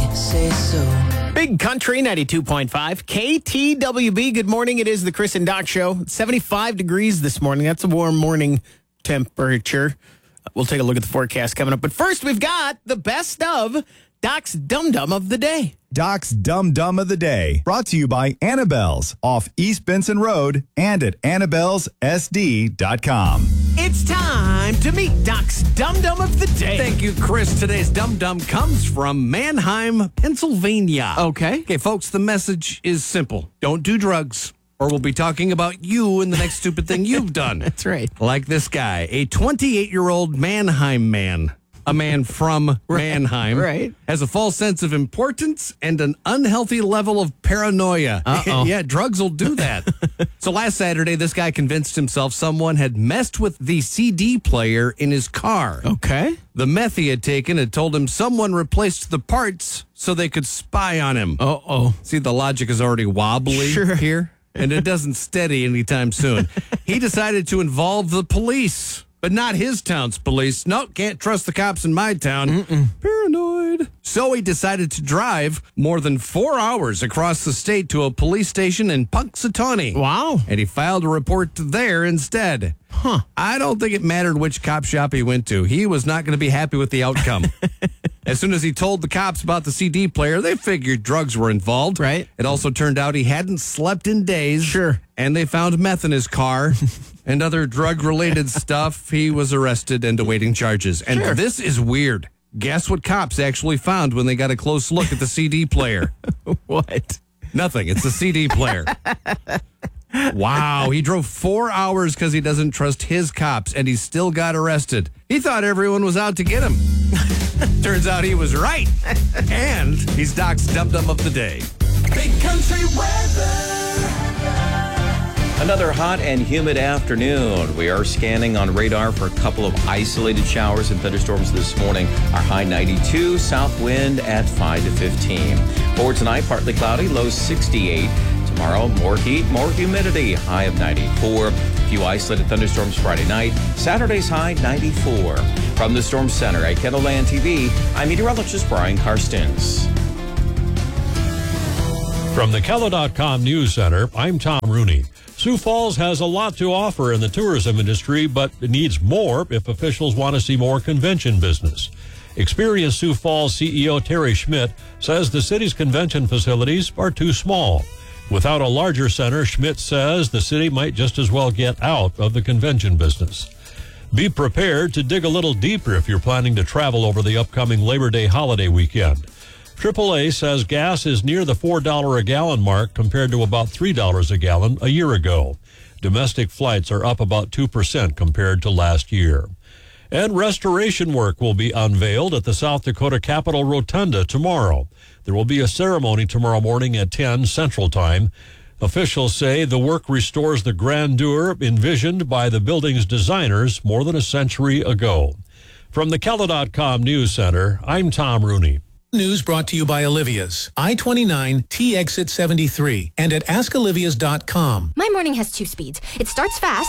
say so. Big Country 92.5 KTWB. Good morning. It is the Chris and Doc Show. It's 75 degrees this morning. That's a warm morning temperature. We'll take a look at the forecast coming up. But first, we've got the best of Doc's Dum Dum of the Day. Doc's Dum Dum of the Day, brought to you by Annabelle's off East Benson Road and at Annabelle'sSD.com. It's time to meet Doc's Dum Dum of the Day. Thank you, Chris. Today's Dum Dum comes from Manheim, Pennsylvania. Okay. Okay, folks, the message is simple. Don't do drugs, or we'll be talking about you and the next stupid thing you've done. That's right. Like this guy, a 28-year-old Manheim man. A man from Manheim right. has a false sense of importance and an unhealthy level of paranoia. Uh-oh. Yeah, drugs will do that. So last Saturday, this guy convinced himself someone had messed with the CD player in his car. Okay. The meth he had taken had told him someone replaced the parts so they could spy on him. Uh-oh. See, the logic is already wobbly here, and it doesn't steady anytime soon. He decided to involve the police. But not his town's police. No, can't trust the cops in my town. Paranoid. So he decided to drive more than 4 hours across the state to a police station in Punxsutawney. Wow. And he filed a report there instead. Huh. I don't think it mattered which cop shop he went to. He was not going to be happy with the outcome. As soon as he told the cops about the CD player, they figured drugs were involved. Right. It also turned out he hadn't slept in days. Sure. And they found meth in his car and other drug-related stuff. He was arrested and awaiting charges. And this is weird. Guess what cops actually found when they got a close look at the CD player? What? Nothing. It's a CD player. Wow. He drove 4 hours because he doesn't trust his cops, and he still got arrested. He thought everyone was out to get him. Turns out he was right. And he's Doc's Dum Dum of the Day. Big Country weather. Another hot and humid afternoon. We are scanning on radar for a couple of isolated showers and thunderstorms this morning. Our high 92, south wind at 5 to 15. For tonight, partly cloudy, low 68. Tomorrow, more heat, more humidity, high of 94. A few isolated thunderstorms Friday night. Saturday's high 94. From the Storm Center at Kettleland TV, I'm meteorologist Brian Karstens. From the Keller.com News Center, I'm Tom Rooney. Sioux Falls has a lot to offer in the tourism industry, but it needs more if officials want to see more convention business. Experienced Sioux Falls CEO Terry Schmidt says the city's convention facilities are too small. Without a larger center, Schmidt says the city might just as well get out of the convention business. Be prepared to dig a little deeper if you're planning to travel over the upcoming Labor Day holiday weekend. AAA says gas is near the $4 a gallon mark compared to about $3 a gallon a year ago. Domestic flights are up about 2% compared to last year. And restoration work will be unveiled at the South Dakota Capitol Rotunda tomorrow. There will be a ceremony tomorrow morning at 10 Central Time. Officials say the work restores the grandeur envisioned by the building's designers more than a century ago. From the Keller.com News Center, I'm Tom Rooney. News brought to you by Olivia's, I-29, T-Exit 73, and at askolivias.com. My morning has 2 speeds. It starts fast,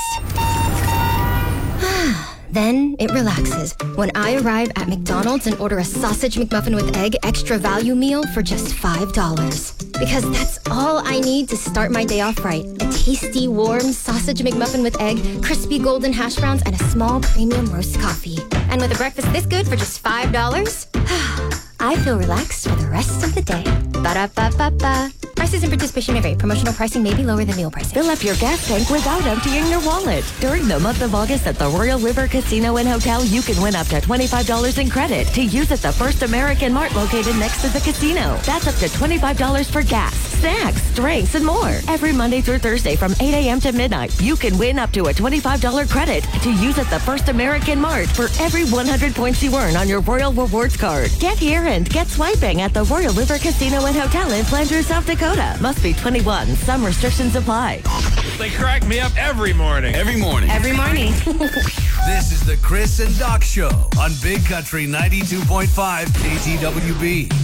then it relaxes when I arrive at McDonald's and order a sausage McMuffin with egg extra value meal for just $5. Because that's all I need to start my day off right. A tasty, warm sausage McMuffin with egg, crispy golden hash browns, and a small premium roast coffee. And with a breakfast this good for just $5, I feel relaxed for the rest of the day. Ba-da-ba-ba-ba. Prices and participation may vary. Promotional pricing may be lower than meal pricing. Fill up your gas tank without emptying your wallet. During the month of August at the Royal River Casino and Hotel, you can win up to $25 in credit to use at the First American Mart located next to the casino. That's up to $25 for gas, snacks, drinks, and more. Every Monday through Thursday from 8 a.m. to midnight, you can win up to a $25 credit to use at the First American Mart for every 100 points you earn on your Royal Rewards card. Get here and get swiping at the Royal River Casino and Hotel in Flanders, South Dakota. Must be 21. Some restrictions apply. They crack me up every morning. Every morning. Every morning. This is the Chris and Doc Show on Big Country 92.5 KTWB.